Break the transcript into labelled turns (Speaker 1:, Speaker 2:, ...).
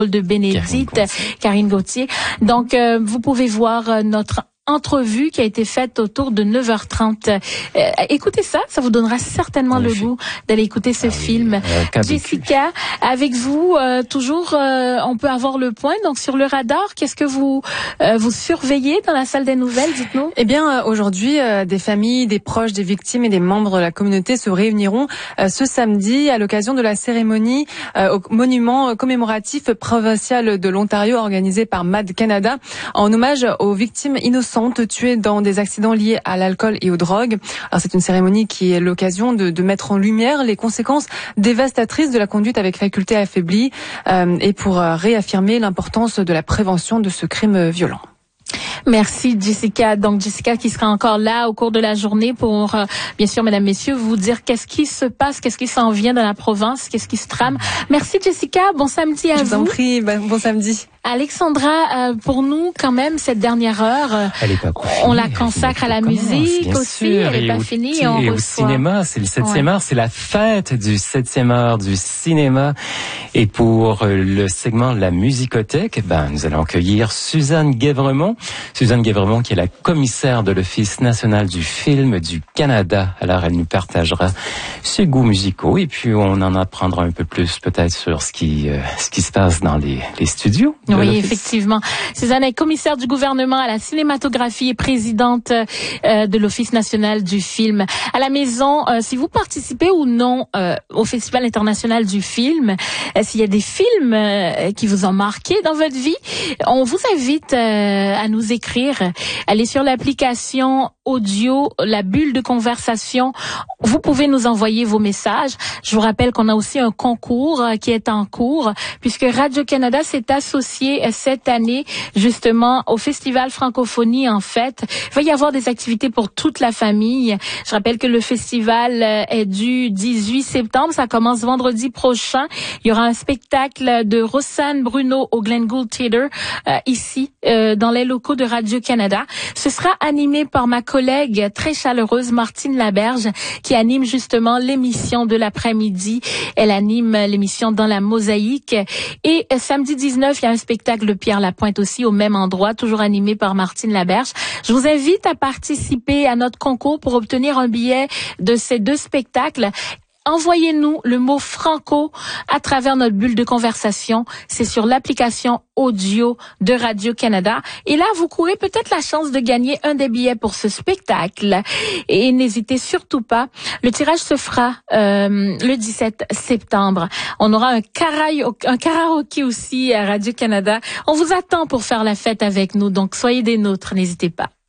Speaker 1: de Bénédicte, Karine Gauthier. Donc, vous pouvez voir notre entrevue qui a été faite autour de 9h30. Écoutez ça vous donnera certainement le goût d'aller écouter ce film. Jessica, avec vous, toujours, on peut avoir le point. Donc, sur le radar, qu'est-ce que vous surveillez dans la salle des nouvelles, dites-nous?
Speaker 2: Eh bien, aujourd'hui, des familles, des proches des victimes et des membres de la communauté se réuniront ce samedi à l'occasion de la cérémonie au monument commémoratif provincial de l'Ontario organisé par MAD Canada en hommage aux victimes innocentes tuées dans des accidents liés à l'alcool et aux drogues. Alors c'est une cérémonie qui est l'occasion de mettre en lumière les conséquences dévastatrices de la conduite avec faculté affaiblie et pour réaffirmer l'importance de la prévention de ce crime violent.
Speaker 1: Merci Jessica. Donc Jessica qui sera encore là au cours de la journée pour, bien sûr, mesdames, messieurs, vous dire qu'est-ce qui se passe, qu'est-ce qui s'en vient dans la province, qu'est-ce qui se trame. Merci Jessica, bon samedi à vous.
Speaker 2: Je vous en prie, bon samedi.
Speaker 1: Alexandra, pour nous, quand même, cette dernière heure, on la consacre à la musique aussi, elle n'est pas finie.
Speaker 3: Et au cinéma, c'est le 7e art, c'est la fête du 7e art du cinéma. Et pour le segment La Musicothèque, nous allons accueillir Suzanne Guévremont. Suzanne Guévremont qui est la commissaire de l'Office national du film du Canada. Alors, elle nous partagera ses goûts musicaux et puis on en apprendra un peu plus peut-être sur ce qui se passe dans les studios.
Speaker 1: Oui, effectivement. Suzanne est commissaire du gouvernement à la cinématographie et présidente de l'Office national du film. À la maison, si vous participez ou non au Festival international du film, s'il y a des films qui vous ont marqué dans votre vie, on vous invite à nous écrire. Allez sur l'application audio, la bulle de conversation. Vous pouvez nous envoyer vos messages. Je vous rappelle qu'on a aussi un concours qui est en cours puisque Radio-Canada s'est associé cette année justement au Festival Francophonie en fait. Il va y avoir des activités pour toute la famille. Je rappelle que le festival est du 18 septembre. Ça commence vendredi prochain. Il y aura un spectacle de Rosanne Bruno au Glenn Gould Theatre ici dans les locaux de Radio-Canada. Ce sera animé par ma collègue très chaleureuse Martine Laberge qui anime justement l'émission de l'après-midi. Elle anime l'émission Dans la Mosaïque. Et samedi 19, il y a un spectacle de Pierre Lapointe aussi au même endroit, toujours animé par Martine Laberge. Je vous invite à participer à notre concours pour obtenir un billet de ces deux spectacles. Envoyez-nous le mot franco à travers notre bulle de conversation. C'est sur l'application audio de Radio-Canada. Et là, vous courez peut-être la chance de gagner un des billets pour ce spectacle. Et n'hésitez surtout pas. Le tirage se fera le 17 septembre. On aura un karaoké aussi à Radio-Canada. On vous attend pour faire la fête avec nous. Donc, soyez des nôtres. N'hésitez pas.